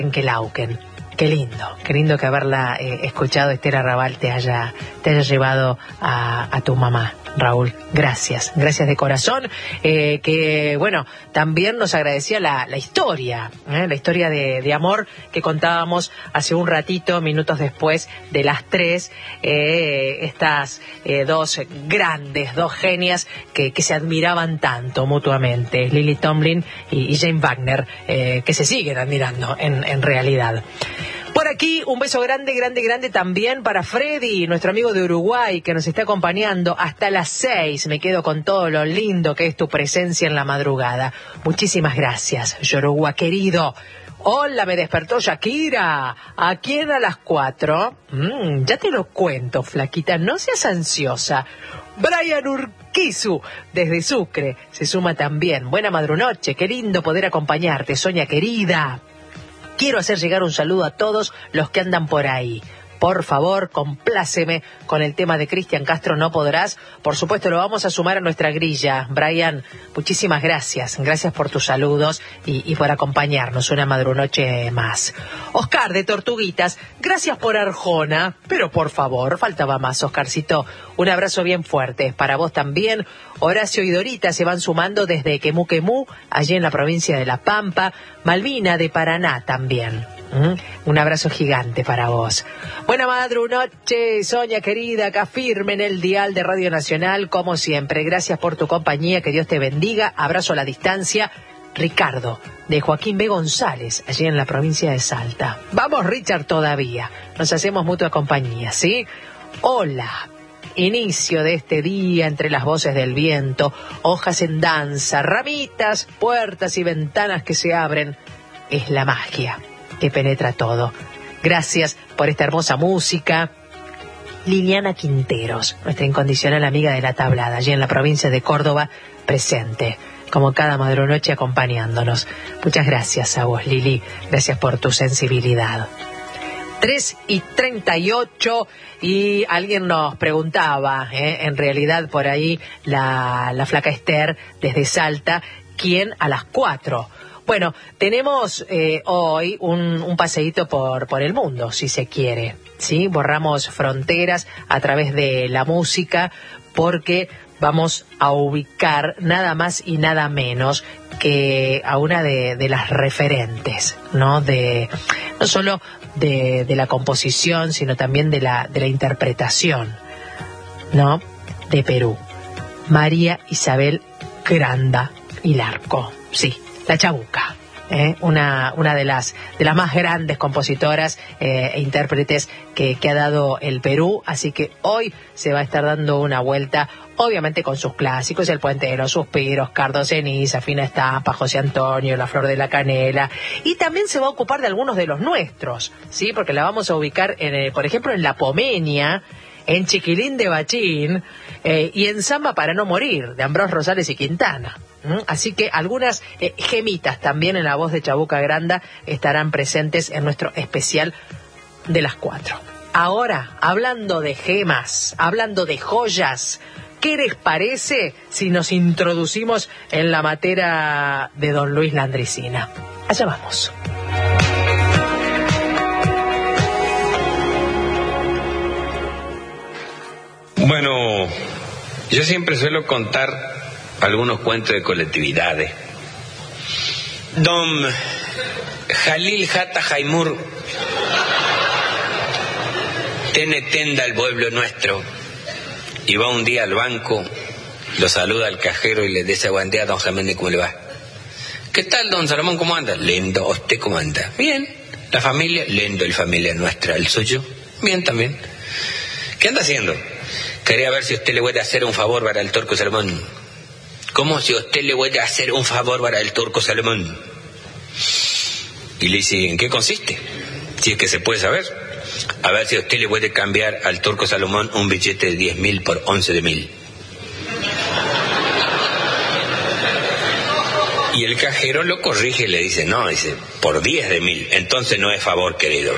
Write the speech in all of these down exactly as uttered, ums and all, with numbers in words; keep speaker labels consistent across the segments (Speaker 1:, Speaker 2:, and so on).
Speaker 1: en Quelauquen. Qué lindo, qué lindo que haberla eh, escuchado, Esther Arrabal, te haya, te haya llevado a, a tu mamá, Raúl. Gracias, gracias de corazón. Eh, que, bueno, también nos agradecía la, la historia, ¿eh? la historia de, de amor que contábamos hace un ratito, minutos después de las tres, eh, estas eh, dos grandes, dos genias que, que se admiraban tanto mutuamente, Lily Tomlin y, y Jane Wagner, eh, que se siguen admirando en, en realidad. Por aquí, un beso grande, grande, grande también para Freddy, nuestro amigo de Uruguay, que nos está acompañando hasta las seis. Me quedo con todo lo lindo que es tu presencia en la madrugada. Muchísimas gracias, Yoruba querido. Hola, me despertó Shakira. ¿A quién a las cuatro? Mm, ya te lo cuento, flaquita, no seas ansiosa. Brian Urquizu, desde Sucre, se suma también. Buena madrunoche, qué lindo poder acompañarte, Sonia querida. Quiero hacer llegar un saludo a todos los que andan por ahí. Por favor, compláceme con el tema de Cristian Castro, No Podrás. Por supuesto, lo vamos a sumar a nuestra grilla. Brian, muchísimas gracias. Gracias por tus saludos y, y por acompañarnos una madrunoche más. Oscar de Tortuguitas, gracias por Arjona. Pero por favor, faltaba más, Oscarcito. Un abrazo bien fuerte. Para vos también. Horacio y Dorita se van sumando desde Quemú Quemú, allí en la provincia de La Pampa. Malvina de Paraná también. ¿Mm? Un abrazo gigante para vos. Buena madrunoche, Sonia querida, acá firme en el dial de Radio Nacional, como siempre. Gracias por tu compañía, que Dios te bendiga. Abrazo a la distancia. Ricardo, de Joaquín B. González, allí en la provincia de Salta. Vamos, Richard, todavía. Nos hacemos mutua compañía, ¿sí? Hola. Inicio de este día entre las voces del viento, hojas en danza, ramitas, puertas y ventanas que se abren. Es la magia que penetra todo. Gracias por esta hermosa música. Liliana Quinteros, nuestra incondicional amiga de la tablada, allí en la provincia de Córdoba, presente, como cada madrunoche acompañándonos. Muchas gracias a vos, Lili. Gracias por tu sensibilidad. tres y treinta y ocho, y alguien nos preguntaba, ¿eh? en realidad por ahí la, la flaca Esther desde Salta, ¿quién a las cuatro? Bueno, tenemos eh, hoy un, un paseíto por, por el mundo, si se quiere, ¿sí? Borramos fronteras a través de la música, porque vamos a ubicar nada más y nada menos que a una de, de las referentes, ¿no? De, no solo de, de la composición, sino también de la, de la interpretación, ¿no? De Perú. María Isabel Granda y Larco, sí. La Chabuca, ¿eh? una, una de las de las más grandes compositoras eh, e intérpretes que, que ha dado el Perú, así que hoy se va a estar dando una vuelta, obviamente con sus clásicos, El Puente de los Suspiros, Cardo Ceniza, Fina Estampa, José Antonio, La Flor de la Canela, y también se va a ocupar de algunos de los nuestros, ¿sí? Porque la vamos a ubicar, en el, por ejemplo, en La Pomenia, en Chiquilín de Bachín, eh, y en Samba para no morir, de Ambrós Rosales y Quintana. ¿Mm? Así que algunas eh, gemitas también en la voz de Chabuca Granda estarán presentes en nuestro especial de las cuatro. Ahora, hablando de gemas, hablando de joyas, ¿qué les parece si nos introducimos en la materia de don Luis Landricina? Allá vamos.
Speaker 2: Bueno, yo siempre suelo contar algunos cuentos de colectividades. Don Jalil Jata Jaimur tiene tenda al pueblo nuestro y va un día al banco, lo saluda al cajero y le dice buen día, don Jiménez, ¿cómo le va? ¿Qué tal, don Salomón, cómo anda? Lindo, ¿usted cómo anda? Bien. ¿La familia? Lindo, la familia nuestra. ¿El suyo? Bien también. ¿Qué anda haciendo? Quería ver si usted le puede hacer un favor para el turco Salomón. ¿Cómo si usted le puede hacer un favor para el turco Salomón? Y le dice, ¿en qué consiste? Si es que se puede saber. A ver si usted le puede cambiar al turco Salomón un billete de diez mil por once de mil. Y el cajero lo corrige y le dice, no, dice, por diez de mil. Entonces no es favor, querido.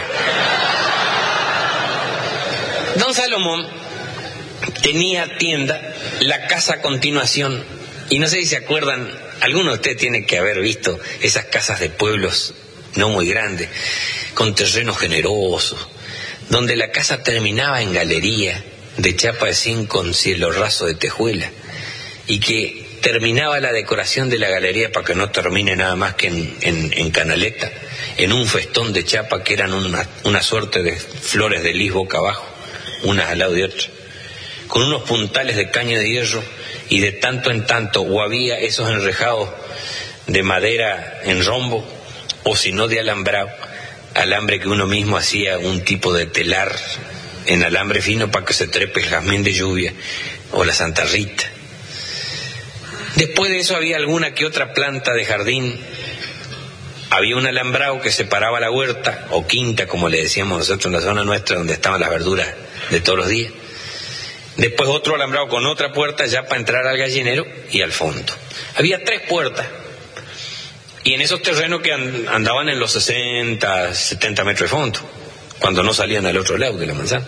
Speaker 2: Don Salomón tenía tienda, la casa a continuación, y no sé si se acuerdan, alguno de ustedes tiene que haber visto esas casas de pueblos no muy grande, con terrenos generosos, donde la casa terminaba en galería de chapa de zinc con cielo raso de tejuela, y que terminaba la decoración de la galería, para que no termine nada más que en, en, en canaleta, en un festón de chapa que eran una, una suerte de flores de lis boca abajo, unas al lado de otras, con unos puntales de caña de hierro, y de tanto en tanto o había esos enrejados de madera en rombo, o si no de alambrado, alambre que uno mismo hacía un tipo de telar en alambre fino para que se trepe el jazmín de lluvia o la Santa Rita. Después de eso había alguna que otra planta de jardín. Había un alambrado que separaba la huerta, o quinta como le decíamos nosotros en la zona nuestra, donde estaban las verduras de todos los días. Después otro alambrado con otra puerta ya para entrar al gallinero y al fondo. Había tres puertas. Y en esos terrenos que andaban en los sesenta, setenta metros de fondo, cuando no salían al otro lado de la manzana.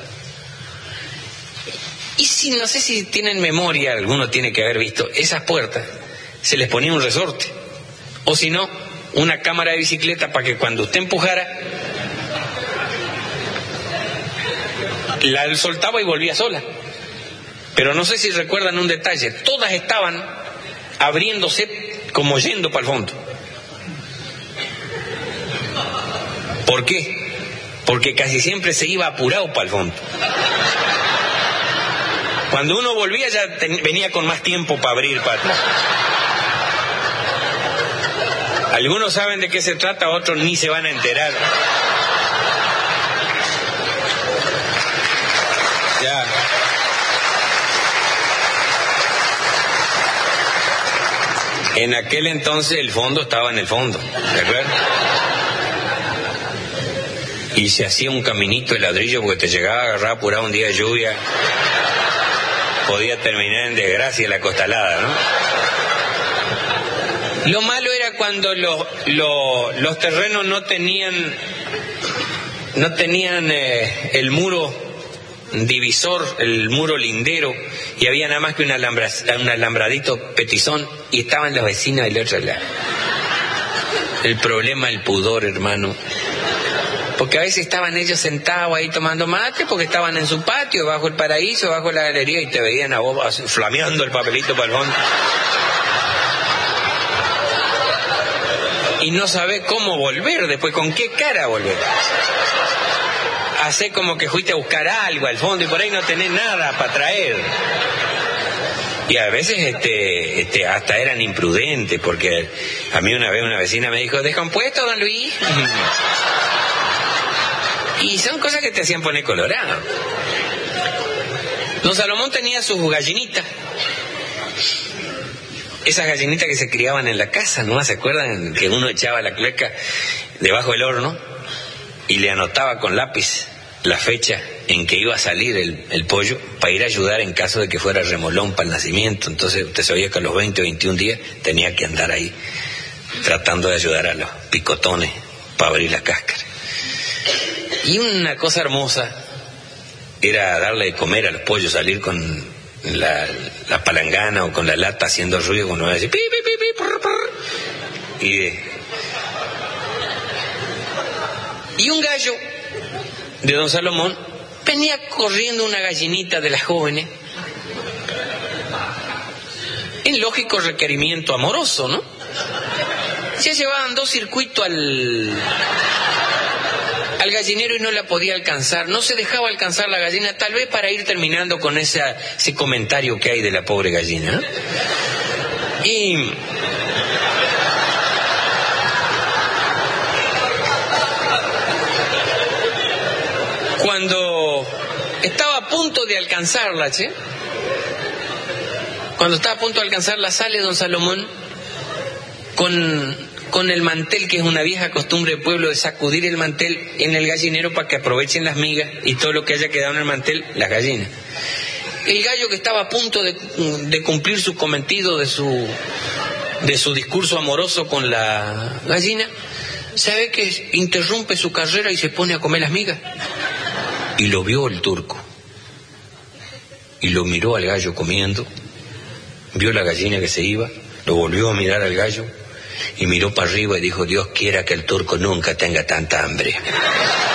Speaker 2: Y si, no sé si tienen memoria, alguno tiene que haber visto, esas puertas se les ponía un resorte, o si no, una cámara de bicicleta para que cuando usted empujara, la soltaba y volvía sola. Pero no sé si recuerdan un detalle, todas estaban abriéndose como yendo para el fondo. ¿Por qué? Porque casi siempre se iba apurado para el fondo. Cuando uno volvía ya ten, venía con más tiempo para abrir para atrás. Algunos saben de qué se trata, otros ni se van a enterar. Ya. En aquel entonces el fondo estaba en el fondo, ¿de acuerdo? Y se hacía un caminito de ladrillo porque te llegaba a agarrar apurado un día de lluvia. Podía terminar en desgracia la costalada, ¿no? Lo malo era cuando los, los, los terrenos no tenían, no tenían eh, el muro divisor, el muro lindero, y había nada más que un, alambra, un alambradito petizón, y estaban los vecinos del otro lado. El problema, el pudor, hermano. Porque a veces estaban ellos sentados ahí tomando mate, porque estaban en su patio, bajo el paraíso, bajo la galería, y te veían a vos flameando el papelito para el fondo. Y no sabés cómo volver después, con qué cara volver. Hacé como que fuiste a buscar algo al fondo y por ahí no tenés nada para traer. Y a veces este, este, hasta eran imprudentes, porque a mí una vez una vecina me dijo, ¿descompuesto, don Luis? Y son cosas que te hacían poner colorado. Don Salomón tenía sus gallinitas. Esas gallinitas que se criaban en la casa, ¿no? ¿Se acuerdan? Que uno echaba la cloaca debajo del horno y le anotaba con lápiz la fecha en que iba a salir el, el pollo para ir a ayudar en caso de que fuera remolón para el nacimiento. Entonces usted sabía que a los veinte o veintiún días tenía que andar ahí tratando de ayudar a los picotones para abrir la cáscara. Y una cosa hermosa era darle de comer a los pollos, salir con la, la palangana o con la lata haciendo ruido, cuando iba a decir pi, pi, pi, pi, prr, prr. Y, de... y un gallo de don Salomón venía corriendo una gallinita de las jóvenes en lógico requerimiento amoroso, ¿no? Ya llevaban dos circuitos al... al gallinero y no la podía alcanzar, no se dejaba alcanzar la gallina, tal vez para ir terminando con esa, ese comentario que hay de la pobre gallina, ¿no? Y cuando estaba a punto de alcanzarla, ¿sí? Cuando estaba a punto de alcanzarla, sale don Salomón con... con el mantel, que es una vieja costumbre del pueblo de sacudir el mantel en el gallinero para que aprovechen las migas y todo lo que haya quedado en el mantel, las gallinas. El gallo, que estaba a punto de, de cumplir su cometido de su, de su discurso amoroso con la gallina, sabe que interrumpe su carrera y se pone a comer las migas. Y lo vio el turco. Y lo miró al gallo comiendo, vio la gallina que se iba, lo volvió a mirar al gallo, y miró para arriba y dijo, Dios quiera que el turco nunca tenga tanta hambre.